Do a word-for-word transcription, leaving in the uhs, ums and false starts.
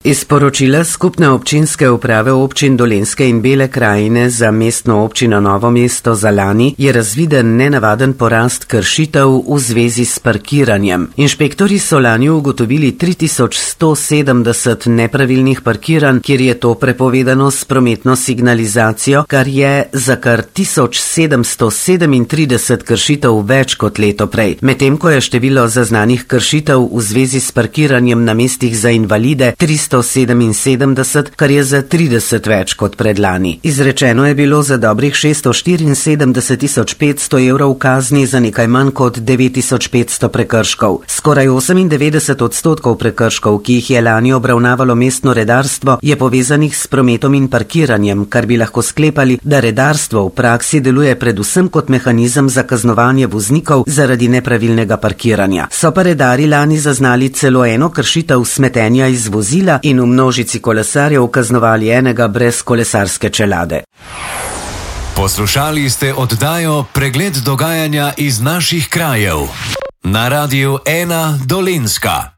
Iz poročila skupne občinske uprave občin Dolenjske in Bele krajine za mestno občino Novo mesto za lani je razviden nenavaden porast kršitev v zvezi s parkiranjem. Inšpektori so lani ugotovili tri tisoč sto sedemdeset nepravilnih parkiranj, kjer je to prepovedano s prometno signalizacijo, kar je za kar tisoč sedemsto sedemintrideset kršitev več kot leto prej. Medtem ko je število zaznanih kršitev v zvezi s parkiranjem na mestih za invalide tristo sedeminsedemdeset, kar je za trideset več kot predlani. Izrečeno je bilo za dobrih šeststo štiriinsedemdeset tisoč petsto evrov kazni za nekaj manj kot devet tisoč petsto prekrškov. Skoraj osemindevetdeset odstotkov prekrškov, ki jih je lani obravnavalo mestno redarstvo, je povezanih s prometom in parkiranjem, kar bi lahko sklepali, da redarstvo v praksi deluje predvsem kot mehanizem za kaznovanje voznikov zaradi nepravilnega parkiranja. So pa redari lani zaznali celo eno kršitev smetenja iz vozila in v množici kolesarjev kaznovali enega brez kolesarske čelade. Poslušali ste oddajo Pregled dogajanja iz naših krajev na Radiu ena Dolenjska.